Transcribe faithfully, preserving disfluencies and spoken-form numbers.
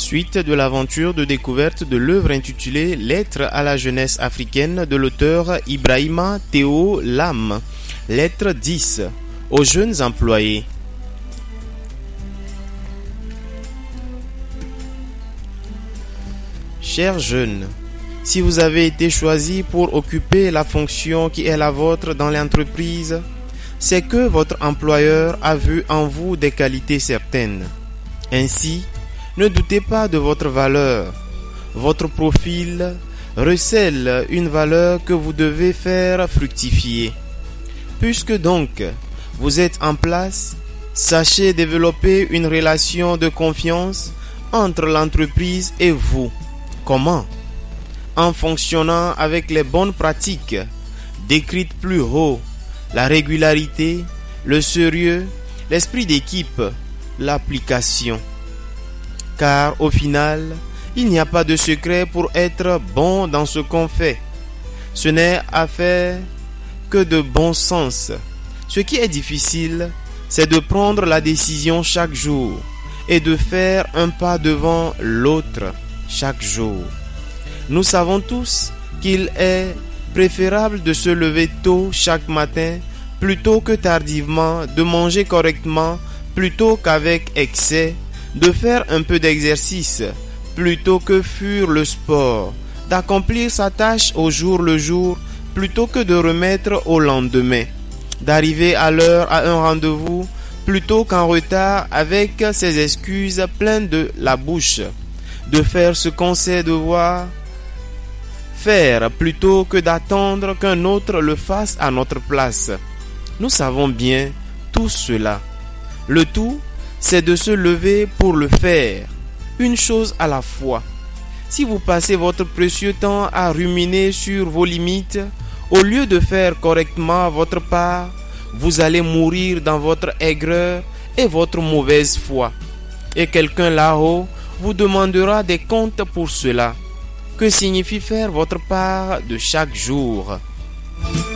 Suite de l'aventure de découverte de l'œuvre intitulée Lettre à la jeunesse africaine de l'auteur Ibrahima Théo Lam. Lettre dix. Aux jeunes employés. Chers jeunes, si vous avez été choisis pour occuper la fonction qui est la vôtre dans l'entreprise, c'est que votre employeur a vu en vous des qualités certaines. Ainsi, ne doutez pas de votre valeur. Votre profil recèle une valeur que vous devez faire fructifier. Puisque donc vous êtes en place, sachez développer une relation de confiance entre l'entreprise et vous. Comment? En fonctionnant avec les bonnes pratiques décrites plus haut, la régularité, le sérieux, l'esprit d'équipe, l'application. Car au final, il n'y a pas de secret pour être bon dans ce qu'on fait. Ce n'est à faire que de bon sens. Ce qui est difficile, c'est de prendre la décision chaque jour et de faire un pas devant l'autre chaque jour. Nous savons tous qu'il est préférable de se lever tôt chaque matin plutôt que tardivement, de manger correctement plutôt qu'avec excès, de faire un peu d'exercice plutôt que fuir le sport, d'accomplir sa tâche au jour le jour plutôt que de remettre au lendemain, d'arriver à l'heure à un rendez-vous plutôt qu'en retard avec ses excuses pleines de la bouche, de faire ce qu'on sait devoir faire plutôt que d'attendre qu'un autre le fasse à notre place. Nous savons bien tout cela. Le tout, c'est de se lever pour le faire, une chose à la fois. Si vous passez votre précieux temps à ruminer sur vos limites, au lieu de faire correctement votre part, vous allez mourir dans votre aigreur et votre mauvaise foi. Et quelqu'un là-haut vous demandera des comptes pour cela. Que signifie faire votre part de chaque jour?